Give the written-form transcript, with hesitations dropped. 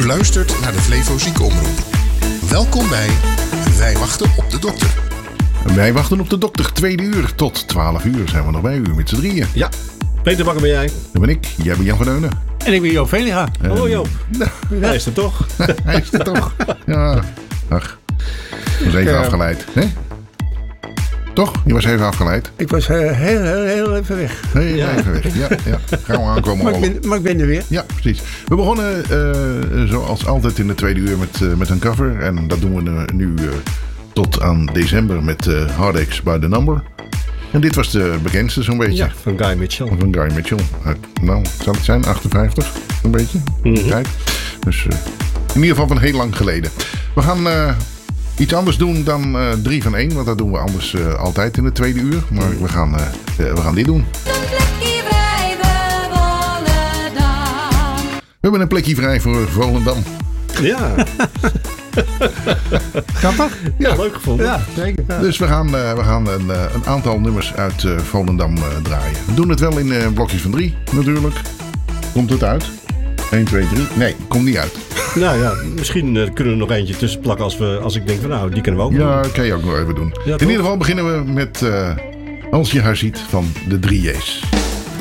luistert naar de Flevo Ziekenomroep. Welkom bij Wij wachten op de dokter. Wij wachten op de dokter. 2 uur tot 12 uur zijn we nog bij u met z'n drieën. Ja, Peter Bakker ben jij. Dat ben ik. Jij bent Jan van Deunen. En ik ben Joop Veliga. Hallo Joop. Hij is er toch. Hij is er toch. Ja. Ach. Was even afgeleid. Hè? Toch? Je was even afgeleid. Ik was heel even weg. Heel even weg. Ja. Gaan we aankomen. Maar ik ben er weer. Ja, precies. We begonnen zoals altijd in de 2 uur met een cover. En dat doen we nu tot aan december met Heartaches by the Number. En dit was de bekendste zo'n beetje. Ja, van Guy Mitchell. Van Guy Mitchell. Nou, zal het zijn? 58? Een beetje. Kijk. Dus in ieder geval van heel lang geleden. We gaan iets anders doen dan 3 van 1. Want dat doen we anders altijd in de 2 uur. Maar we gaan dit doen. We hebben een plekje vrij voor Volendam. Ja. Grappig? Ja, leuk gevonden. Ja, zeker. Ja. Dus we gaan een aantal nummers uit Volendam draaien. We doen het wel in blokjes van 3 natuurlijk. Komt het uit? 1, 2, 3. Nee, komt niet uit. Nou ja, misschien kunnen we er nog eentje tussen plakken als ik denk van nou, die kunnen we ook doen. Ja, kan je ook nog even doen. Ja, in ieder geval beginnen we met Als je haar ziet van de 3J's.